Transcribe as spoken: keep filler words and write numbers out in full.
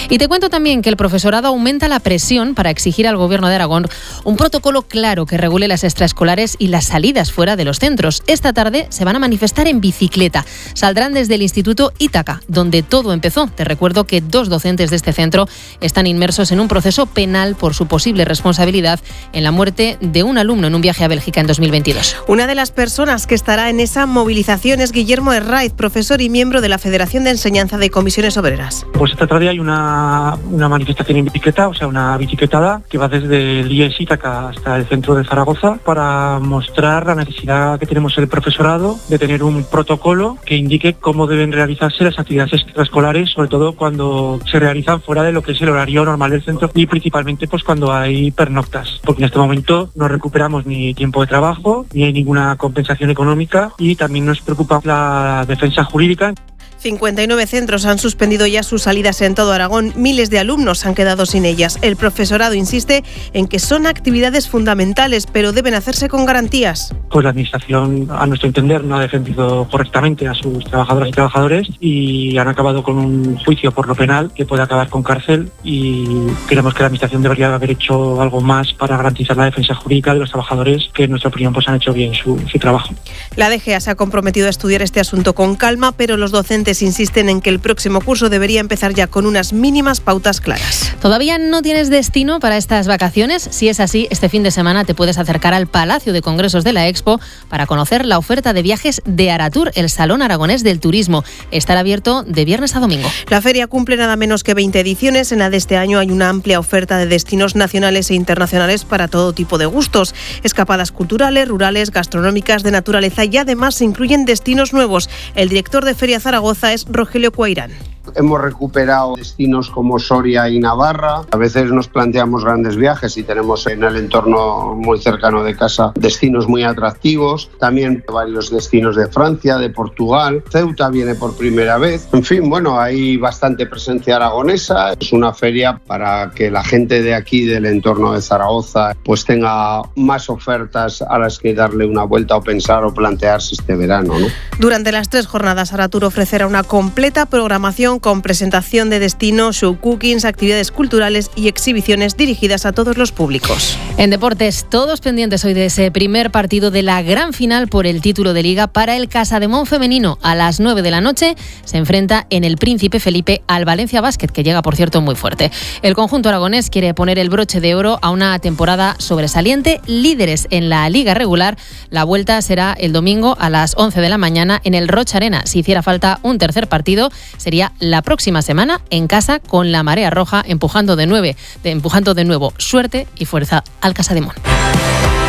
Y te cuento también que el profesorado aumenta la presión para exigir al Gobierno de Aragón un protocolo claro que regule las extraescolares y las salidas fuera de los centros. Esta tarde se van a manifestar en bicicleta. Saldrán desde el Instituto Ítaca, donde todo empezó. Te recuerdo que dos docentes de este centro están inmersos en un proceso penal por su posible responsabilidad en la muerte de un alumno en un viaje a Bélgica en dos mil veintidós. Una de las personas que estará en esa movilización es Guillermo Herraiz, profesor y miembro de la Federación de Enseñanza de Comisiones Obreras. Pues esta tarde hay una, una manifestación en bicicleta, o sea, una bicicletada que va desde el I E S Ítaca hasta el centro de Zaragoza para mostrar la necesidad que tenemos el profesorado de tener un protocolo que indique cómo deben realizarse las actividades extraescolares, sobre todo cuando se realizan fuera de lo que es el horario normal del centro y principalmente pues cuando hay pernoctas, porque en este momento no recuperamos ni tiempo de trabajo, ni hay ninguna compensación económica y también nos preocupa la defensa jurídica. cincuenta y nueve centros han suspendido ya sus salidas en todo Aragón. Miles de alumnos han quedado sin ellas. El profesorado insiste en que son actividades fundamentales, pero deben hacerse con garantías. Pues la Administración, a nuestro entender, no ha defendido correctamente a sus trabajadoras y trabajadores y han acabado con un juicio por lo penal que puede acabar con cárcel y creemos que la Administración debería haber hecho algo más para garantizar la defensa jurídica de los trabajadores que, en nuestra opinión, pues han hecho bien su, su trabajo. La D G A se ha comprometido a estudiar este asunto con calma, pero los docentes insisten en que el próximo curso debería empezar ya con unas mínimas pautas claras. ¿Todavía no tienes destino para estas vacaciones? Si es así, este fin de semana te puedes acercar al Palacio de Congresos de la Expo para conocer la oferta de viajes de Aratur, el Salón Aragonés del Turismo. Estará abierto de viernes a domingo. La feria cumple nada menos que veinte ediciones. En la de este año hay una amplia oferta de destinos nacionales e internacionales para todo tipo de gustos. Escapadas culturales, rurales, gastronómicas, de naturaleza y además se incluyen destinos nuevos. El director de Feria Zaragoza es Rogelio Cuairán. Hemos recuperado destinos como Soria y Navarra. A veces nos planteamos grandes viajes y tenemos en el entorno muy cercano de casa destinos muy atractivos. También varios destinos de Francia, de Portugal. Ceuta viene por primera vez. En fin, bueno, hay bastante presencia aragonesa. Es una feria para que la gente de aquí, del entorno de Zaragoza, pues tenga más ofertas a las que darle una vuelta o pensar o plantearse este verano, ¿no? Durante las tres jornadas, Aratur ofrecerá una completa programación con presentación de destino, show cookings, actividades culturales y exhibiciones dirigidas a todos los públicos. En deportes, todos pendientes hoy de ese primer partido de la gran final por el título de Liga para el Casademont femenino. A las nueve de la noche se enfrenta en el Príncipe Felipe al Valencia Basket, que llega, por cierto, muy fuerte. El conjunto aragonés quiere poner el broche de oro a una temporada sobresaliente. Líderes en la Liga regular, la vuelta será el domingo a las once de la mañana en el Rocha Arena. Si hiciera falta un tercer partido, sería la próxima semana en casa con la Marea Roja empujando de, nueve, de, empujando de nuevo suerte y fuerza al Casademont.